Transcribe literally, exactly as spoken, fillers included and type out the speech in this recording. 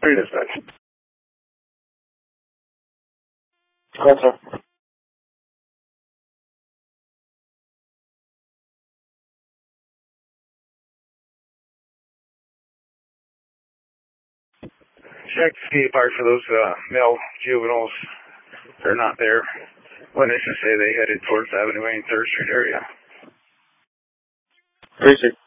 three dispatch. Yes, sir. Check the skate park for those uh, male juveniles. They're not there. Witnesses say they headed towards Avenue A and third Street area. Appreciate it.